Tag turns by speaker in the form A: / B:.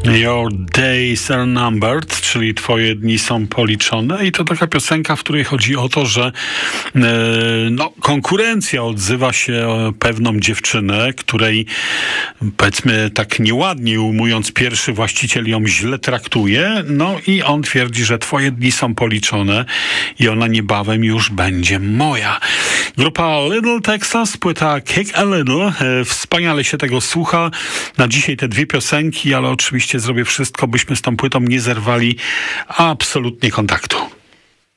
A: Your days are numbered, czyli twoje dni są policzone, i to taka piosenka, w której chodzi o to, że konkurencja odzywa się o pewną dziewczynę, której, powiedzmy tak nieładnie ujmując, pierwszy właściciel ją źle traktuje, no i on twierdzi, że twoje dni są policzone i ona niebawem już będzie moja. Grupa Little Texas, płyta Kick a Little. Wspaniale się tego słucha. Na dzisiaj te dwie piosenki, ale oczywiście zrobię wszystko, byśmy z tą płytą nie zerwali absolutnie kontaktu.